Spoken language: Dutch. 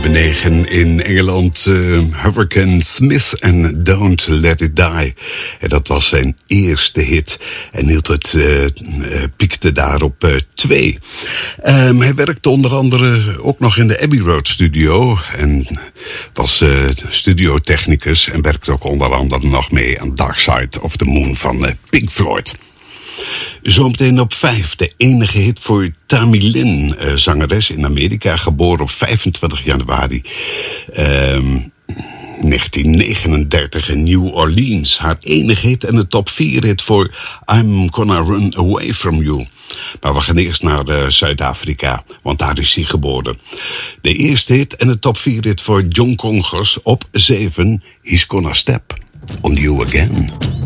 nummer 9 in Engeland. Hurricane Smith en Don't Let It Die. En dat was zijn eerste hit. En hield het piekte daar op 2. Hij werkte onder andere ook nog in de Abbey Road studio. En was studiotechnicus. En werkte ook onder andere nog mee aan Dark Side of the Moon van Pink Floyd. Zometeen op 5, de enige hit voor Tammy Lynn, zangeres in Amerika, geboren op 25 januari 1939 in New Orleans. Haar enige hit en de top 4 hit voor I'm Gonna Run Away From You. Maar we gaan eerst naar Zuid-Afrika, want daar is hij geboren. De eerste hit en de top 4 hit voor John Congos op 7, He's Gonna Step On You Again.